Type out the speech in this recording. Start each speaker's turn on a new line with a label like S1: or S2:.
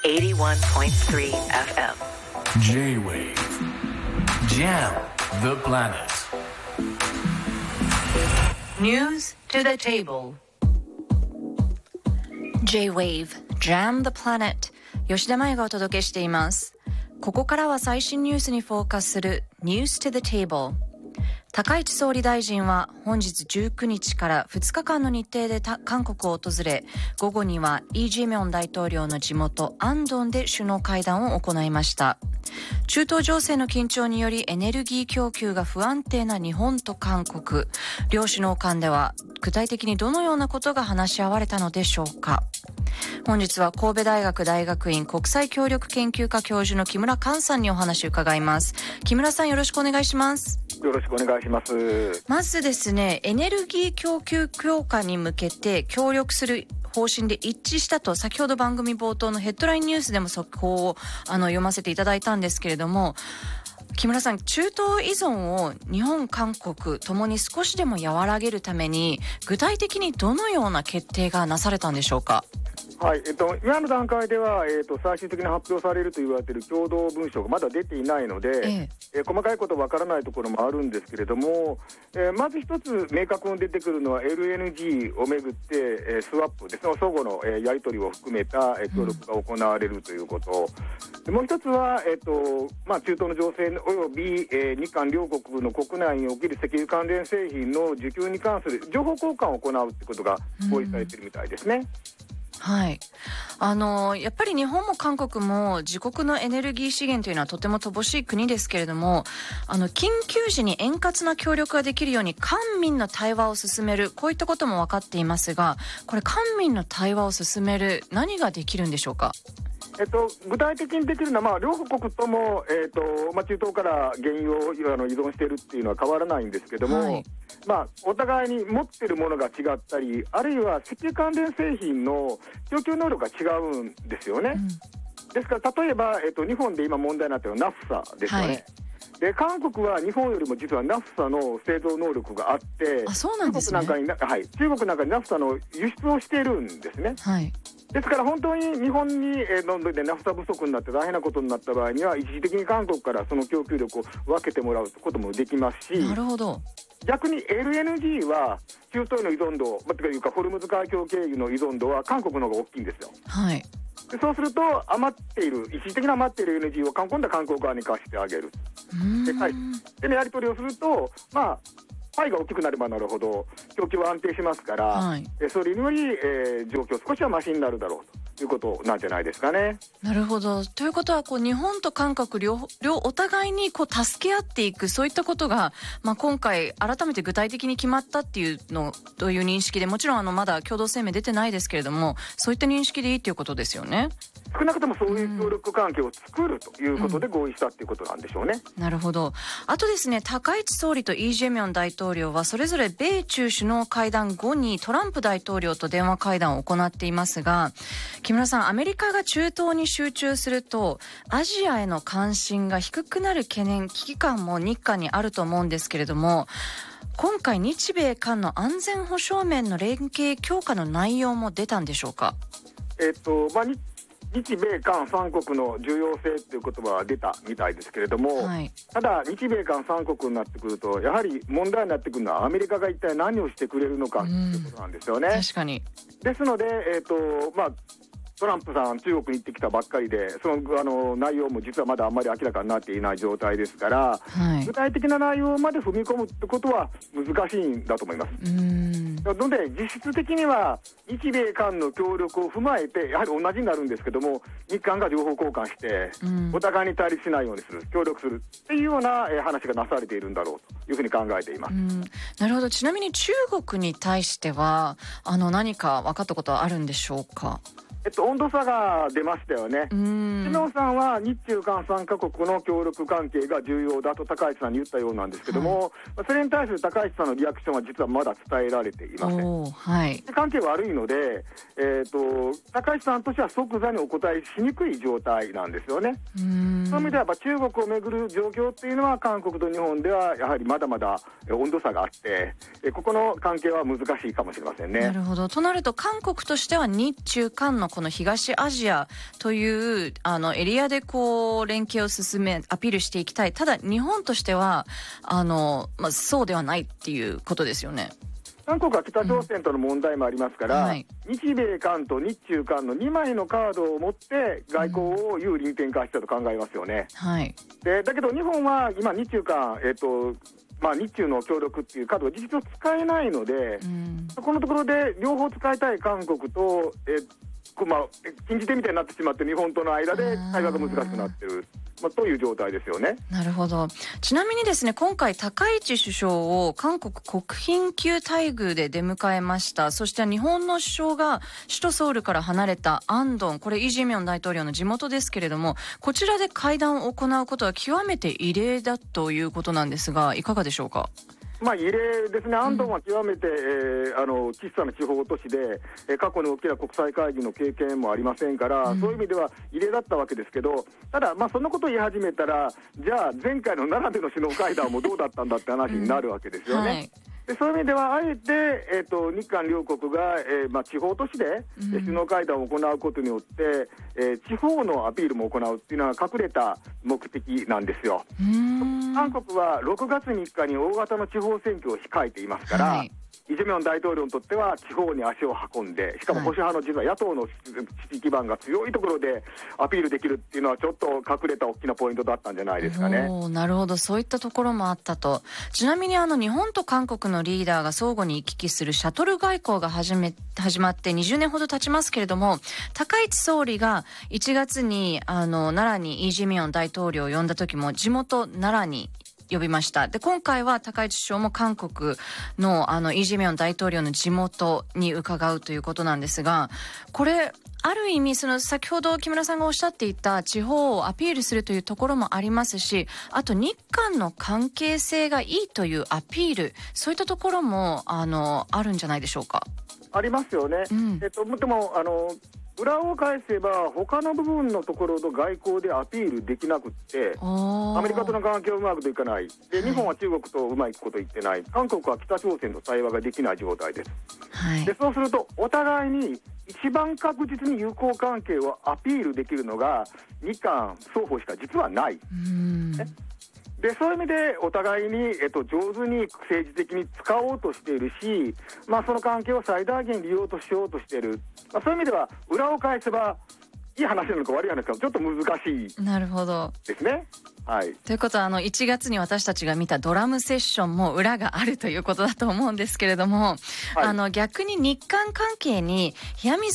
S1: 81.3 FM
S2: J-Wave Jam the planet
S1: News to the table
S3: J-Wave Jam the planet 吉田麻也がお届けしています。ここからは最新ニュースにフォーカスする News to the table。高市総理大臣は本日19日から2日間の日程で韓国を訪れ、午後にはイ・ジェミョン大統領の地元アンドンで首脳会談を行いました。中東情勢の緊張によりエネルギー供給が不安定な日本と韓国、両首脳間では具体的にどのようなことが話し合われたのでしょうか。本日は神戸大学大学院国際協力研究科教授の木村寛さんにお話を伺います。木村さん、よろしくお願いします。
S4: よろしくお願いします。
S3: まずですね、エネルギー供給強化に向けて協力する方針で一致したと、先ほど番組冒頭のヘッドラインニュースでも速報を読ませていただいたんですけれども、木村さん、中東依存を日本、韓国ともに少しでも和らげるために具体的にどのような決定がなされたんでしょうか。
S4: はい、今の段階では、最終的に発表されると言われている共同文書がまだ出ていないので、細かいことわからないところもあるんですけれども、まず一つ明確に出てくるのは LNG をめぐって、スワップですね、相互の、やり取りを含めた、協力が行われるということ、もう一つは、中東の情勢および、日韓両国の国内における石油関連製品の需給に関する情報交換を行うということが合意されているみたいですね。
S3: はい、やっぱり日本も韓国も自国のエネルギー資源というのはとても乏しい国ですけれども、緊急時に円滑な協力ができるように官民の対話を進める、こういったことも分かっていますが、これ官民の対話を進める何ができるんでしょうか。
S4: 具体的にできるのは、両国とも、中東から原油を依存しているっていうのは変わらないんですけども、お互いに持っているものが違ったり、あるいは石油関連製品の供給能力が違うんですよね。ですから例えば、日本で今問題になっているナフサですよね。で韓国は日本よりも実はナフサの製造能力があって、
S3: そうなんですね。
S4: 中国なんかにナフサの輸出をしているんですね。ですから本当に日本に飲んでナフサ不足になって大変なことになった場合には、一時的に韓国からその供給力を分けてもらうこともできますし、
S3: なるほど。
S4: 逆に LNG は中東への依存度、というかホルムズ海峡経由の依存度は韓国の方が大きいんですよ。でそうすると一時的に余っている LNG を今度は韓国側に貸してあげる。でやり取りをすると、パイが大きくなればなるほど供給は安定しますから、それにより、状況少しはマシになるだろうということなんじゃないですかね。なるほど。
S3: ということは日本と韓国両お互いに助け合っていく、そういったことが、今回改めて具体的に決まったっていうのという認識で、もちろんまだ共同声明出てないですけれども、そういった認識でいいということですよね。
S4: 少なくともそういう協力関係を作るということで合意したということなんでしょうね。
S3: なるほど。あとですね、高市総理とイ・ジェミョン大統領はそれぞれ米中首脳会談後にトランプ大統領と電話会談を行っていますが、木村さん、アメリカが中東に集中するとアジアへの関心が低くなる懸念、危機感も日韓にあると思うんですけれども、今回日米韓の安全保障面の連携強化の内容も出たんでしょうか。
S4: 日米韓3国の重要性という言葉は出たみたいですけれども、ただ日米韓3国になってくるとやはり問題になってくるのはアメリカが一体何をしてくれるのかということなんですよね。
S3: 確かに。
S4: ですので、トランプさん中国に行ってきたばっかりで、その内容も実はまだあんまり明らかになっていない状態ですから、具体的な内容まで踏み込むってことは難しいんだと思います。なので実質的には日米韓の協力を踏まえてやはり同じになるんですけども、日韓が情報交換してお互いに対立しないようにする、協力するっていうような話がなされているんだろうというふうに考えています。
S3: なるほど。ちなみに中国に対しては何か分かったことはあるんでしょうか。
S4: 温度差が出ましたよね。キム・ヨンさんは日中韓3カ国の協力関係が重要だと高市さんに言ったようなんですけども、それに対する高市さんのリアクションは実はまだ伝えられていません。関係悪いので、高市さんとしては即座にお答えしにくい状態なんですよね。そういう意味ではやっぱ中国をめぐる状況っていうのは韓国と日本ではやはりまだまだ温度差があって、ここの関係は難しいかもしれませんね。
S3: なるほど。となると韓国としては日中韓のこの東アジアというエリアでこう連携を進めアピールしていきたい。ただ日本としてはそうではないっていうことですよね。
S4: 韓国は北朝鮮との問題もありますから、はい、日米韓と日中韓の2枚のカードを持って外交を有利に展開したと考えますよね。
S3: はい、
S4: だけど日本は今日中韓、日中の協力っていうカードが実質使えないので、そこのところで両方使いたい韓国と、禁じ手みたいになってしまって日本との間で対話が難しくなっている、という状態ですよね。
S3: なるほど。ちなみにですね、今回高市首相を韓国国賓級待遇で出迎えました。そして日本の首相が首都ソウルから離れたアンドン、これイ・ジェミョン大統領の地元ですけれども、こちらで会談を行うことは極めて異例だということなんですが、いかがでしょうか。
S4: 異例ですね。アンドンは極めて、小さな地方都市で、過去に大きな国際会議の経験もありませんから、そういう意味では異例だったわけですけど、ただ、そんなことを言い始めたら、じゃあ前回の奈良での首脳会談もどうだったんだって話になるわけですよね。はい、でそういう意味ではあえて、日韓両国が、地方都市で首脳会談を行うことによって、地方のアピールも行うっていうのは隠れた目的なんですよ。韓国は6月3日に大型の地方選挙を控えていますから、はい、イ・ジェミョン大統領にとっては地方に足を運んで、しかも保守派の実は野党の支持基盤が強いところでアピールできるっていうのはちょっと隠れた大きなポイントだったんじゃないですかね。
S3: なるほど、そういったところもあったと。ちなみに日本と韓国のリーダーが相互に行き来するシャトル外交が始まって20年ほど経ちますけれども、高市総理が1月に奈良にイ・ジェミョン大統領を呼んだ時も地元奈良に呼びました。で、今回は高市首相も韓国のイ・ジェミョン大統領の地元に伺うということなんですが、これある意味先ほど木村さんがおっしゃっていた地方をアピールするというところもありますし、あと日韓の関係性がいいというアピール、そういったところもあるんじゃないでしょうか。
S4: ありますよね。でも裏を返せば他の部分のところの外交でアピールできなくって、アメリカとの関係はうまくいかないで、日本は中国とうまいこと言ってない、韓国は北朝鮮と対話ができない状態です。はい、でそうするとお互いに一番確実に友好関係をアピールできるのが日韓双方しか実はない。でそういう意味でお互いに、上手に政治的に使おうとしているし、その関係を最大限利用としようとしている、そういう意味では裏を返せばいい話なのか悪い話なのかちょっと難しい。
S3: なるほど
S4: ですね。はい、と
S3: いうことは1月に私たちが見たドラムセッションも裏があるということだと思うんですけれども、はい、逆に日韓関係に冷や水